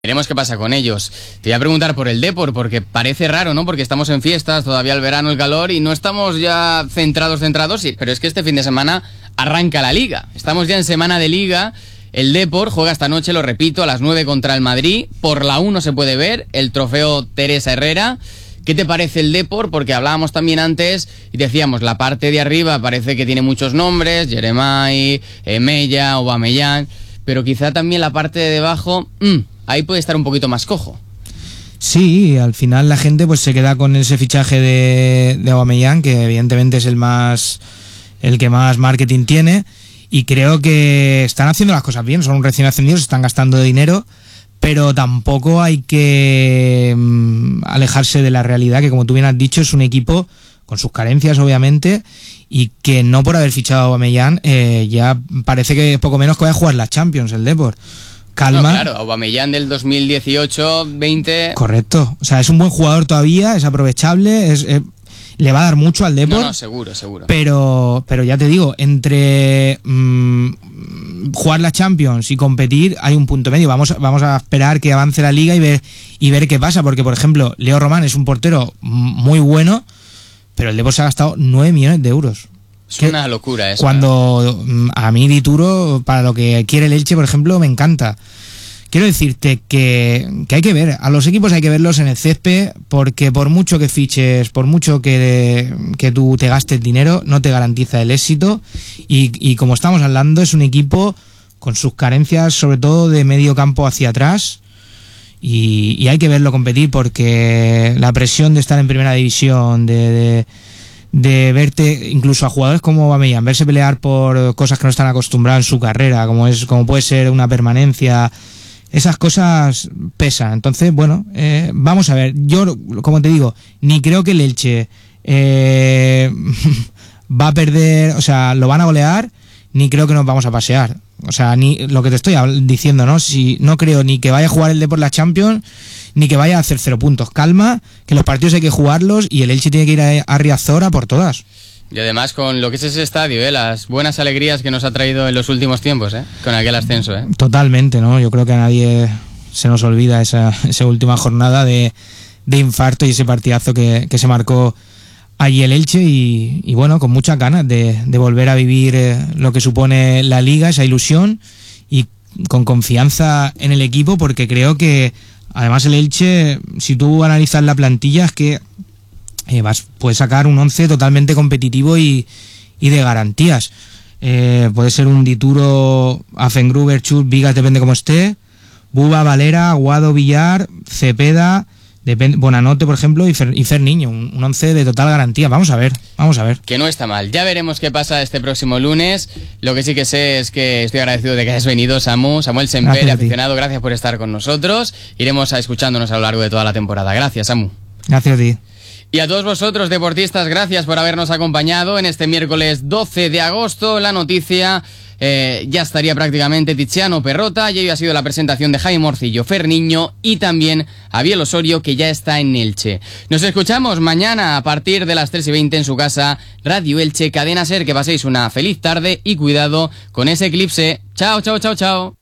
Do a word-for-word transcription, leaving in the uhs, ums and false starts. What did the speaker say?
Veremos qué pasa con ellos. Te voy a preguntar por el Depor, porque parece raro, ¿no? Porque estamos en fiestas, todavía el verano, el calor, y no estamos ya centrados, centrados, sí, pero es que este fin de semana arranca la Liga. Estamos ya en semana de Liga. El Depor juega esta noche, lo repito, a las nueve contra el Madrid. Por la uno se puede ver el trofeo Teresa Herrera. ¿Qué te parece el Depor? Porque hablábamos también antes y decíamos, la parte de arriba parece que tiene muchos nombres, Jeremai, eh, Mella, Aubameyang, pero quizá también la parte de debajo, mmm, ahí puede estar un poquito más cojo. Sí, al final la gente pues se queda con ese fichaje de, de Aubameyang, que evidentemente es el más el que más marketing tiene, y creo que están haciendo las cosas bien, son recién ascendidos, están gastando dinero, pero tampoco hay que mmm, alejarse de la realidad, que como tú bien has dicho, es un equipo con sus carencias obviamente, y que no por haber fichado a Aubameyang eh, ya parece que poco menos que vaya a jugar la Champions el Depor. Calma. No, claro, Aubameyang del dos mil dieciocho veinte. Correcto, o sea, es un buen jugador todavía, es aprovechable, es, es le va a dar mucho al Depor. No, no, seguro, seguro. Pero, pero ya te digo, entre mmm, jugar la Champions y competir hay un punto medio. Vamos, vamos a esperar que avance la Liga y ver, y ver qué pasa, porque por ejemplo, Leo Román es un portero muy bueno, pero el Depor se ha gastado nueve millones de euros. Es una locura eso. Cuando ¿eh? A mí Dituro, para lo que quiere el Elche, por ejemplo, me encanta. Quiero decirte que, que hay que ver, a los equipos hay que verlos en el césped, porque por mucho que fiches, por mucho que, que tú te gastes dinero, no te garantiza el éxito, y, y como estamos hablando, es un equipo con sus carencias, sobre todo de medio campo hacia atrás, y, y hay que verlo competir, porque la presión de estar en primera división, de... de de verte incluso a jugadores como Aubameyang, verse pelear por cosas que no están acostumbrados en su carrera, como es como puede ser una permanencia, esas cosas pesan. Entonces, bueno, eh, vamos a ver, yo como te digo, ni creo que el Elche eh, va a perder, o sea, lo van a golear, ni creo que nos vamos a pasear. O sea, ni lo que te estoy diciendo, ¿no? Si no creo ni que vaya a jugar el Depor la Champions, ni que vaya a hacer cero puntos. Calma, que los partidos hay que jugarlos y el Elche tiene que ir a, a Riazor a por todas. Y además con lo que es ese estadio, ¿eh? Las buenas alegrías que nos ha traído en los últimos tiempos, ¿eh? Con aquel ascenso, ¿eh? Totalmente, ¿no? Yo creo que a nadie se nos olvida esa, esa última jornada de, de infarto y ese partidazo que, que se marcó allí el Elche, y, y bueno, con muchas ganas de, de volver a vivir eh, lo que supone la Liga, esa ilusión, y con confianza en el equipo, porque creo que además el Elche, si tú analizas la plantilla, es que eh, vas, puedes sacar un once totalmente competitivo y, y de garantías. Eh, puede ser un Dituro, Affengruber, Chut, Vigas, depende cómo esté, Buba, Valera, Aguado, Villar, Cepeda, Depende, Bonanote, por ejemplo, y Fer, y Fer Niño, un, un once de total garantía. Vamos a ver, vamos a ver. Que no está mal. Ya veremos qué pasa este próximo lunes. Lo que sí que sé es que estoy agradecido de que hayas venido, Samu. Samuel Semper, aficionado, gracias por estar con nosotros. Iremos a escuchándonos a lo largo de toda la temporada. Gracias, Samu. Gracias a ti. Y a todos vosotros, deportistas, gracias por habernos acompañado en este miércoles doce de agosto. La noticia... Eh, ya estaría prácticamente Tiziano Perrota, y hoy ha sido la presentación de Jaime Morcillo, Fer Niño y también Abiel Osorio, que ya está en Elche. Nos escuchamos mañana a partir de las tres y veinte en su casa, Radio Elche, Cadena Ser. Que paséis una feliz tarde y cuidado con ese eclipse. Chao, chao, chao, chao.